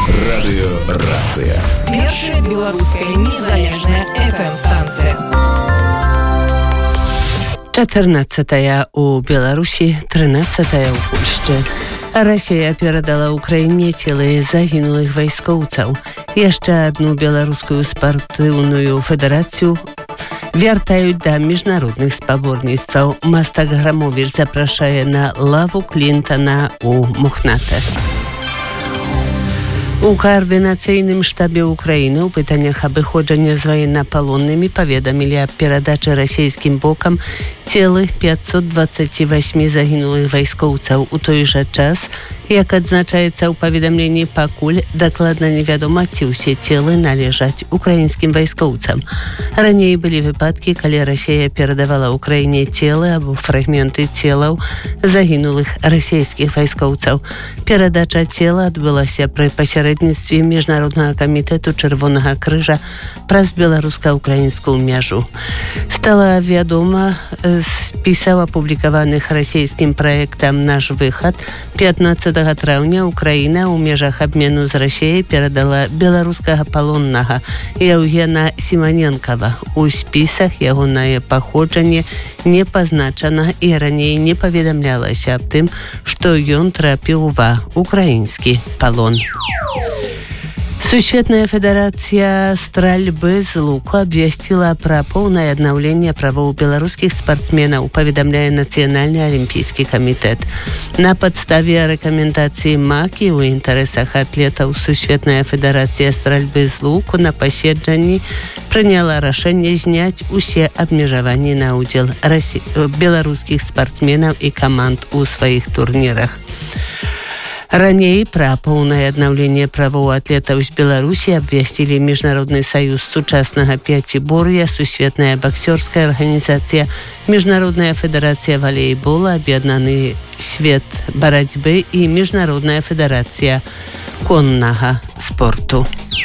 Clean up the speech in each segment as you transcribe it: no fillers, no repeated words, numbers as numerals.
Радыёрацыя. Першая беларуская незалежная FM-станцыя. 14 у Беларусі, 13 у Польшчы. Расія перадала Украіне целы загінулых вайскоўцаў. Яшчэ адну беларускую спартыўную федэрацыю вяртаюць да міжнародных спаборніцтваў. Мастак Грамовіч запрашае на лаву Клінтана у Мухнатах. У координаційним штабі України у питаннях обиходження з воєннополонними повідомили о передачі російським бокам цілих 528 загинулих військовців. У той же час, як адзначаецца ў паведамленні, пакуль дакладна невядома, ці ўсе целы належаць украінскім вайскоўцам. Раней былі выпадкі, калі Расія перадавала Украіне целы або фрагменты целаў загінулых расійскіх вайскоўцаў. Перадача цела адбылася пры пасярэдніцтве Міжнароднага камітэту Чырвонага крыжа праз беларуска-украінскую мяжу. Стала вядома з спісаў апублікаваных расійскім праектам «Наш выхад». 15 траўня Украіна ў межах абмену з Расіяй перадала беларускага палоннага Яўгена Сіманенкава. У спісах ягонае паходжанне не пазначана і раней не паведамлялася аб тым, што ён трапіў ва украінскі палон. Сусветная федерация стрельбы з луку обвестила про полное обновление правов белорусских спортсменов, поведомляя Национальный олимпийский комитет. На подставе рекомендаций МАК у интересах атлетов Сусветная федерация стрельбы з луку на паседжанні приняла решение снять усе обмежевания на удел белорусских спортсменов и команд у своих турнирах. Раней пра поўнае аднаўленне правоў атлетаў з Беларусі абвясцілі Міжнародны саюз сучаснага пяцібор'я, Сусветная баксёрская арганізацыя, Міжнародная федэрацыя валейбола, Аб'яднаны свет барацьбы і Міжнародная федэрацыя коннага спорту.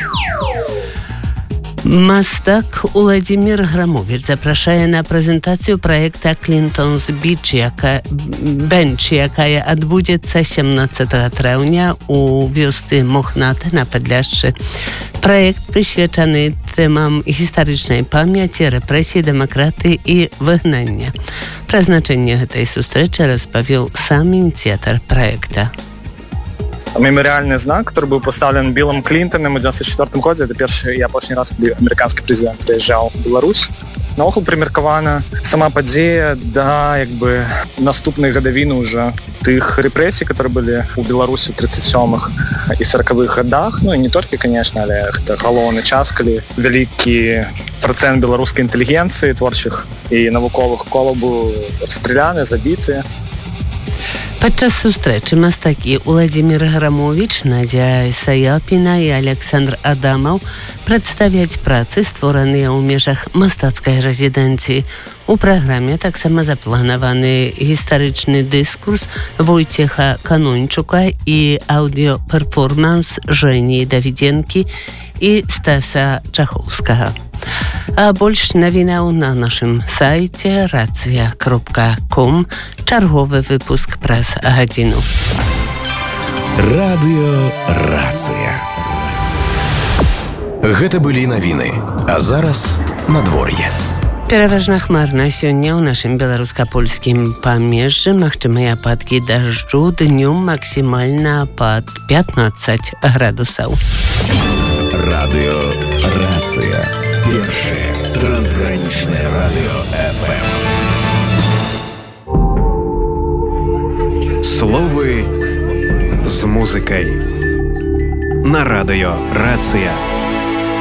Мастак Уладзімір Грамовіч запрашае на прэзентацыю праекта «Клінтонс Бенч», якая адбудзецца 17 траўня у вёсцы Мухнаты на Падляшшы. Праект прысвечаны тэмам гістарычнай памяці, рэпрэсіі, дэмакратыі і выгнання. Пра значэнне гэтай сустрэчы распавёў сам ініцыятар праекта. Мемориальный знак, который был поставлен Биллом Клинтоном в 1994 году. Это первый и апошні раз, коли американский президент приезжал в Беларусь. Наогул примеркована сама подзея да наступной годовины уже тых репрессий, которые были у Беларуси в 37-х и 40-х годах. Ну и не только, конечно, але это галоўны час, калі вялікі процент беларускай інтэлігенцыі, творчых і навуковых колаў быў расстраляны, забіты. Падчас сустрэчы мастакі Уладзімір Грамовіч, Надзя Саяпіна і Александр Адамаў прадставяць працы, створаныя ў межах мастацкай рэзідэнцыі. У праграме таксама запланаваны гістарычны дыскурс Войцеха Канончука і аўдыёперформанс Жэні Давідзенкі і Стаса Чахоўскага. А больш навінаў на нашым сайце racja.com. Чарговы выпуск праз гадзіну. Радыёрацыя. Гэта былі навіны, а зараз надвор'е. Пераважна хмарна сёння ў нашым беларуска-польскім памежжы, магчымыя ападкі дажджу, днём максімальна пад 15 градусаў. Радыёрацыя. Першае трансгранічнае радыё FM. Словы з музыкай на радыё «Рацыя».